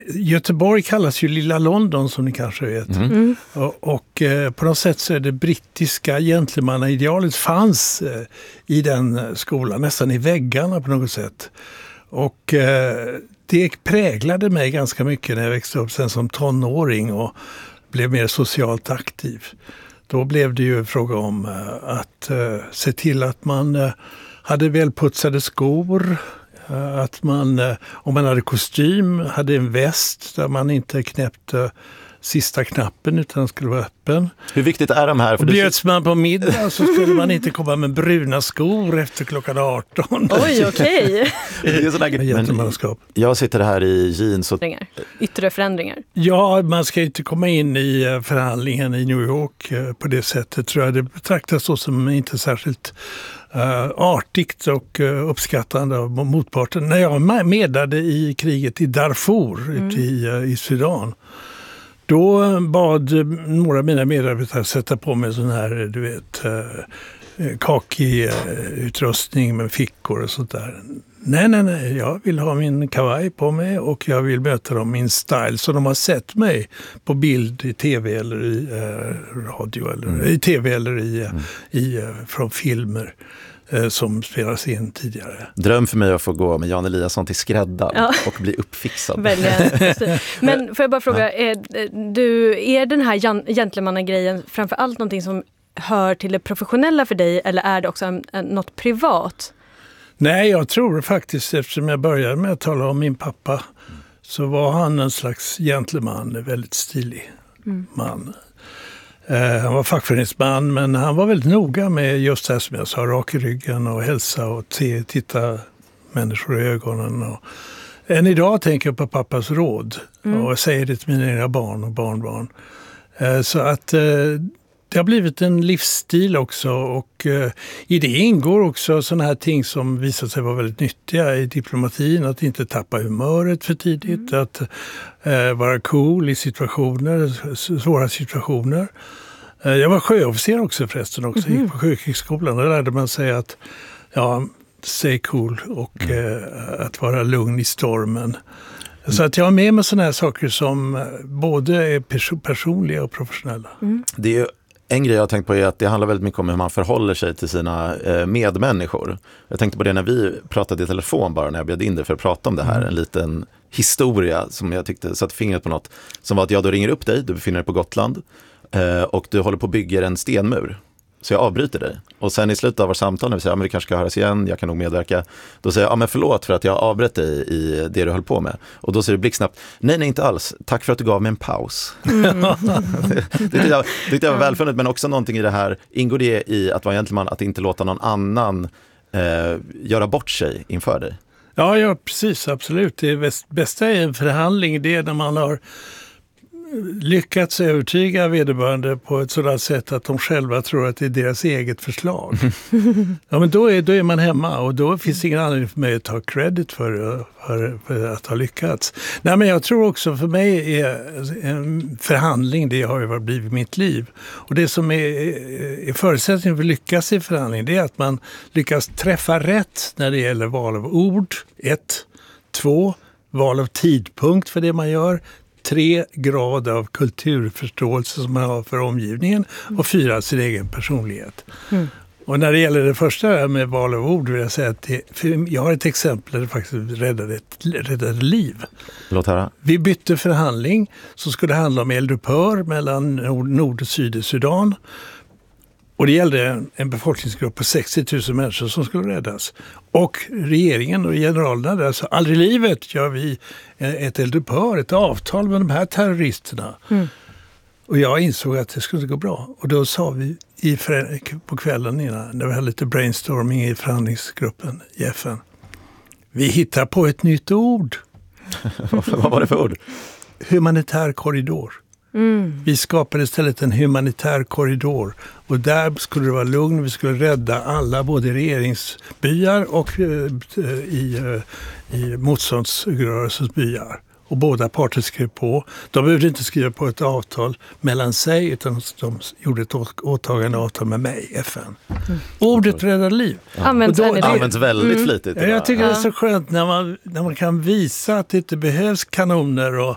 Göteborg kallas ju Lilla London som ni kanske vet. Och på något sätt så är det brittiska gentlemannaidealet fanns i den skolan, nästan i väggarna på något sätt. Och det präglade mig ganska mycket när jag växte upp sen som tonåring och blev mer socialt aktiv. Då blev det ju fråga om att se till att man hade välputsade skor, att man, om man hade kostym, hade en väst där man inte knäppte sista knappen utan den skulle vara öppen. Hur viktigt är de här? Och bjöds man på middag så skulle man inte komma med bruna skor efter klockan 18. Oj, okej. Det är sådär, jag sitter här i jeans och... Yttre förändringar. Ja, man ska inte komma in i förhandlingen i New York på det sättet, tror jag. Det betraktas så som inte särskilt artigt och uppskattande av motparten. När jag medlade i kriget i Darfur ute i Sudan, då bad några av mina medarbetare sätta på mig sån här, du vet, kakig utrustning med fickor och sånt där. Nej, jag vill ha min kavaj på mig och jag vill möta dem i min style. Så de har sett mig på bild i tv eller i radio eller i tv eller från filmer som spelas in tidigare. Dröm för mig att få gå med Jan Eliasson till skräddan och bli uppfixad. Men får jag bara fråga, är den här gentlemannagrejen framför allt någonting som hör till det professionella för dig, eller är det också något privat? Nej, jag tror faktiskt, eftersom jag började med att tala om min pappa, så var han en slags gentleman, en väldigt stilig man. Han var fackföreningsman, men han var väldigt noga med just det som jag sa, rak i ryggen och hälsa och titta människor i ögonen. Och än idag tänker jag på pappas råd och jag säger det till mina egna barn och barnbarn. Så att det har blivit en livsstil också, och i det ingår också sådana här ting som visar sig vara väldigt nyttiga i diplomatin. Att inte tappa humöret för tidigt, att vara cool i svåra situationer. Jag var sjöofficer också förresten, gick på sjökrigsskolan. Där lärde man sig att stay cool och att vara lugn i stormen. Så att jag har med mig sådana här saker som både är personliga och professionella. Det är ju en grej jag har tänkt på är att det handlar väldigt mycket om hur man förhåller sig till sina medmänniskor. Jag tänkte på det när vi pratade i telefon bara när jag bjöd in dig för att prata om det här. En liten historia som jag tyckte satte fingret på något. Som var att jag då ringer upp dig, du befinner dig på Gotland och du håller på att bygga en stenmur. Så jag avbryter dig. Och sen i slutet av vår samtal när vi säger, men det kanske ska höras igen, jag kan nog medverka. Då säger jag, men förlåt för att jag avbröt dig i det du höll på med. Och då säger du blixtsnabbt, nej inte alls. Tack för att du gav mig en paus. Det tyckte jag var välfunnet, men också någonting i det här. Ingår det i att vara gentleman att inte låta någon annan göra bort sig inför dig? Ja, precis, absolut. Det bästa i en förhandling, det är när man har lyckats övertyga vederbörande på ett sådant sätt att de själva tror att det är deras eget förslag. Ja, men då är man hemma, och då finns ingen anledning för mig att ta credit för att ha lyckats. Nej, men jag tror också för mig är en förhandling, det har ju blivit mitt liv. Och det som är förutsättningen för att lyckas i förhandling, det är att man lyckas träffa rätt när det gäller val av ord. 1. 2. Val av tidpunkt för det man gör. 3. grad av kulturförståelse som man har för omgivningen, och 4. sin egen personlighet. Och när det gäller det första med val av ord vill jag säga att jag har ett exempel där det faktiskt räddade liv. Låt höra. Vi bytte förhandling som skulle handla om eldupphör mellan Nord- och Sydsudan. Och det gällde en befolkningsgrupp på 60 000 människor som skulle räddas. Och regeringen och generalerna där sa, aldrig i livet gör vi ett eldupphör, ett avtal med de här terroristerna. Och jag insåg att det skulle gå bra. Och då sa vi på kvällen innan, när vi hade lite brainstorming i förhandlingsgruppen i FN. Vi hittar på ett nytt ord. Vad var det för ord? Humanitär korridor. Vi skapade istället en humanitär korridor, och där skulle det vara lugn. Vi skulle rädda alla, både regeringsbyar och i motståndsrörelsens byar. Och båda parter skrev på. De behövde inte skriva på ett avtal mellan sig, utan de gjorde ett åtagande avtal med mig, FN. Ordet räddar liv. Används väldigt flitigt. Jag tycker det är så skönt när man kan visa att det inte behövs kanoner och